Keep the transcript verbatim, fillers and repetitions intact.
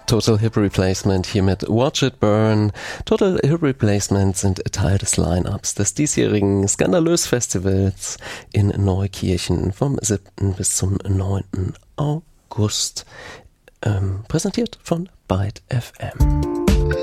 Total Hip Replacement hier mit Watch It Burn. Total Hip Replacement sind Teil des Line-Ups des diesjährigen Skandalös Festivals in Neukirchen vom siebten bis zum neunten August. Ähm, präsentiert von Byte F M.